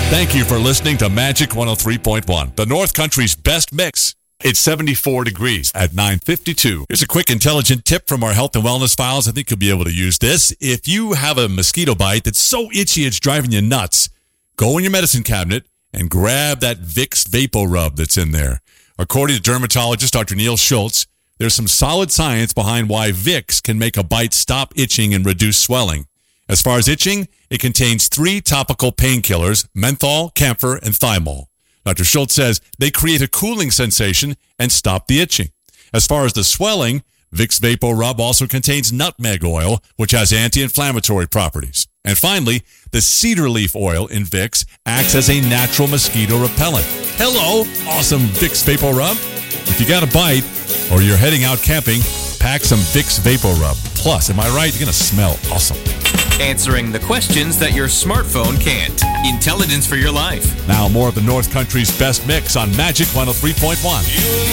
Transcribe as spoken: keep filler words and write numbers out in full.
Thank you for listening to Magic one oh three point one, the North Country's best mix. It's seventy-four degrees at nine fifty-two. Here's a quick intelligent tip from our health and wellness files. I think you'll be able to use this. If you have a mosquito bite that's so itchy it's driving you nuts, go in your medicine cabinet and grab that Vicks Vapor Rub that's in there. According to dermatologist Doctor Neil Schultz, there's some solid science behind why Vicks can make a bite stop itching and reduce swelling. As far as itching, it contains three topical painkillers, menthol, camphor, and thymol. Doctor Schultz says they create a cooling sensation and stop the itching. As far as the swelling, Vicks Vapor Rub also contains nutmeg oil, which has anti-inflammatory properties. And finally, the cedar leaf oil in Vicks acts as a natural mosquito repellent. Hello, awesome Vicks Vapor Rub. If you got a bite or you're heading out camping, pack some Vicks Vapor Rub. Plus, am I right? You're going to smell awesome. Answering the questions that your smartphone can't. Intelligence for your life. Now more of the North Country's best mix on Magic one oh three point one.